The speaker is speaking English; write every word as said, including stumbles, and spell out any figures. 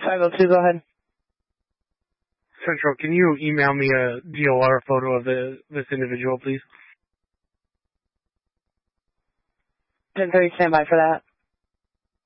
five oh two, go ahead. Central, can you email me a D O R photo of the this individual, please? ten thirty, stand by for that.